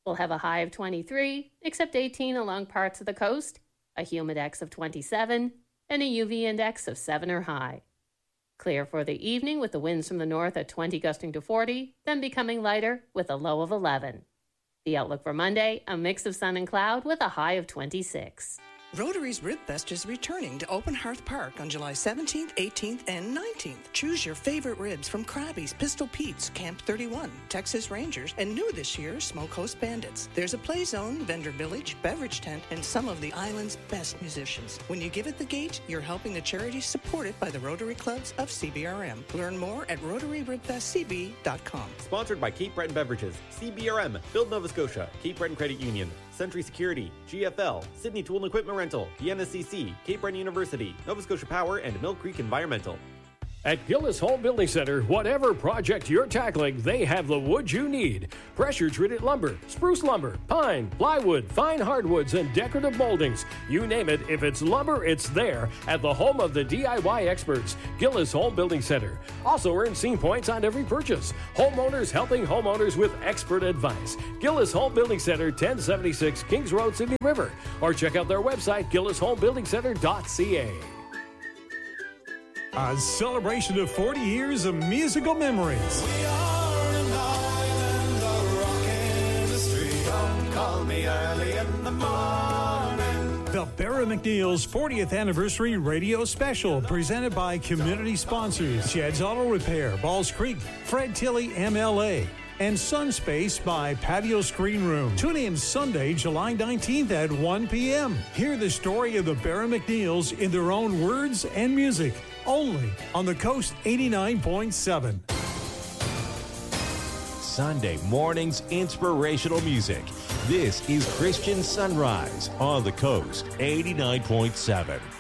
We'll have a high of 23, except 18 along parts of the coast, a humidex of 27, and a UV index of 7 or high. Clear for the evening with the winds from the north at 20 gusting to 40, then becoming lighter with a low of 11. The outlook for Monday, a mix of sun and cloud with a high of 26. Rotary's Rib Fest is returning to Open Hearth Park on July 17th, 18th, and 19th. Choose your favorite ribs from Krabby's, Pistol Pete's, Camp 31, Texas Rangers, and new this year, Smokehouse Bandits. There's a play zone, vendor village, beverage tent, and some of the island's best musicians. When you give it the gate, you're helping the charities supported by the Rotary Clubs of CBRM. Learn more at RotaryRibFestCB.com. Sponsored by Cape Breton Beverages, CBRM, Build Nova Scotia, Cape Breton Credit Union, Century Security, GFL, Sydney Tool and Equipment Rental, the NSCC, Cape Breton University, Nova Scotia Power, and Mill Creek Environmental. At Gillis Home Building Center, whatever project you're tackling, they have the wood you need. Pressure-treated lumber, spruce lumber, pine, plywood, fine hardwoods, and decorative moldings. You name it, if it's lumber, it's there at the home of the DIY experts, Gillis Home Building Center. Also earn scene points on every purchase. Homeowners helping homeowners with expert advice. Gillis Home Building Center, 1076 Kings Road, Sydney River. Or check out their website, GillisHomeBuildingCenter.ca. A celebration of 40 years of musical memories. We are an island of rock industry. Don't call me early in the morning. The Barra McNeil's 40th Anniversary Radio Special, presented by community sponsors Jed's Auto Repair, Balls Creek, Fred Tilley MLA, and Sunspace by Patio Screen Room. Tune in Sunday, July 19th at 1 p.m. Hear the story of the Barra McNeils in their own words and music, only on the Coast 89.7. Sunday morning's inspirational music. This is Christian Sunrise on the Coast 89.7.